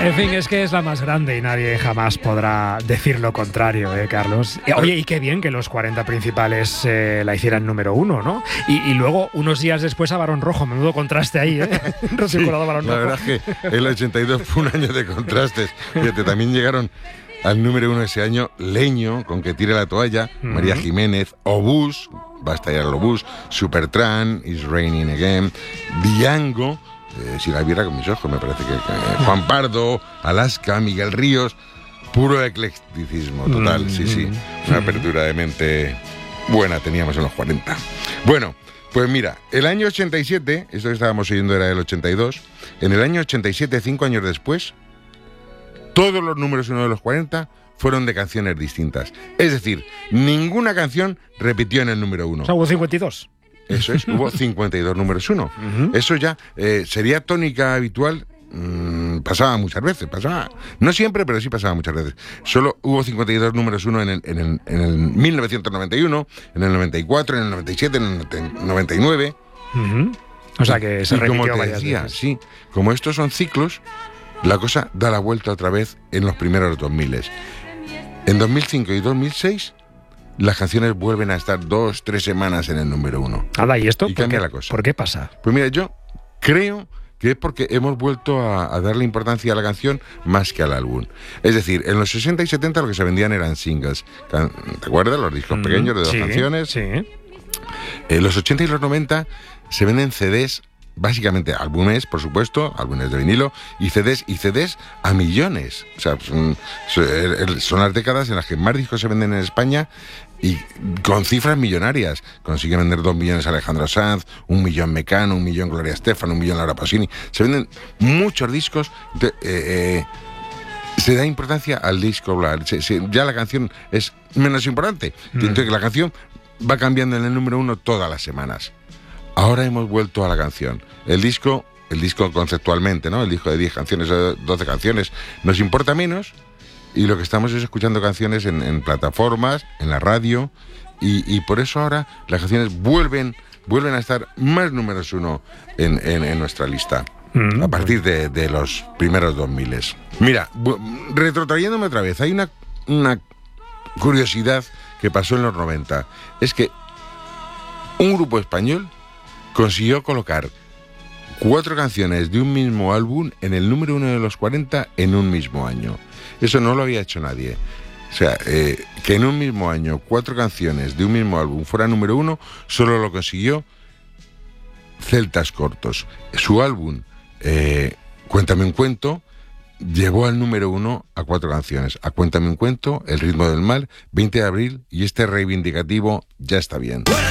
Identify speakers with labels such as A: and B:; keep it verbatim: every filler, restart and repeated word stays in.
A: En fin, es que es la más grande y nadie jamás podrá decir lo contrario, ¿eh, Carlos? Oye, y qué bien que los cuarenta principales eh, la hicieran número uno, ¿no? Y, y luego, unos días después, a Barón Rojo. Menudo contraste ahí, ¿eh? Rocío
B: Sí,
A: Jurado, Barón
B: la
A: Rojo.
B: verdad es que el ochenta y dos fue un año de contrastes. Fíjate, también llegaron al número uno ese año Leño, con Que tire la toalla, uh-huh. María Jiménez, Obús, Va a estallar el obús, Supertramp, It's Raining Again, Diango, eh, si la viera con mis ojos, me parece que, que Juan Pardo, Alaska, Miguel Ríos, puro eclecticismo total, mm, sí, sí, una apertura de mente buena teníamos en los cuarenta. Bueno, pues mira, el año ochenta y siete, esto que estábamos oyendo era el ochenta y dos, en el año ochenta y siete, cinco años después, todos los números uno de los cuarenta fueron de canciones distintas. Es decir, ninguna canción repitió en el número uno.
A: O sea, hubo cincuenta y dos.
B: Eso es, hubo cincuenta y dos números uno. Uh-huh. Eso ya eh, sería tónica habitual, mmm, pasaba muchas veces, pasaba, no siempre, pero sí pasaba muchas veces. Solo hubo cincuenta y dos números uno en el, en el, en el mil novecientos noventa y uno, en el noventa y cuatro, en el noventa y siete, en el noventa y nueve.
A: Uh-huh. O sea que se
B: y
A: repitió
B: como te
A: varias
B: decía,
A: veces.
B: sí, como estos son ciclos, la cosa da la vuelta otra vez en los primeros dos miles. En dos mil cinco y dos mil seis, las canciones vuelven a estar dos, tres semanas en el número uno.
A: Nada, ¿y esto
B: y
A: por
B: cambia
A: qué,
B: la cosa.
A: ¿Por qué pasa?
B: Pues mira, yo creo que es porque hemos vuelto a, a darle importancia a la canción más que al álbum. Es decir, en los sesenta y setenta lo que se vendían eran singles. ¿Te acuerdas? Los discos mm, pequeños de dos
A: sí,
B: canciones.
A: Sí.
B: En los ochenta y los noventa se venden C Ds, básicamente álbumes, por supuesto, álbumes de vinilo, y C Ds, y C Ds a millones. O sea, son, son las décadas en las que más discos se venden en España y con cifras millonarias. Consigue vender dos millones Alejandro Sanz, un millón Mecano, un millón Gloria Estefan, un millón Laura Pausini. Se venden muchos discos. De, eh, eh, se da importancia al disco, se, se, ya la canción es menos importante. Mm. Entonces la canción va cambiando en el número uno todas las semanas. Ahora hemos vuelto a la canción. El disco, el disco conceptualmente, ¿no? El disco de diez canciones o doce canciones nos importa menos, y lo que estamos es escuchando canciones en, en plataformas, en la radio, y, y por eso ahora las canciones vuelven, vuelven a estar más números uno en, en, en nuestra lista. Mm, a partir de, de los primeros dos miles. Mira, retrotrayéndome otra vez, hay una, una curiosidad que pasó en los noventa. Es que un grupo español consiguió colocar cuatro canciones de un mismo álbum en el número uno de los cuarenta en un mismo año. Eso no lo había hecho nadie. O sea, eh, que en un mismo año cuatro canciones de un mismo álbum fuera número uno, solo lo consiguió Celtas Cortos. Su álbum, eh, Cuéntame un cuento, llevó al número uno a cuatro canciones. A Cuéntame un cuento, El ritmo del mal, veinte de abril y este reivindicativo Ya está bien.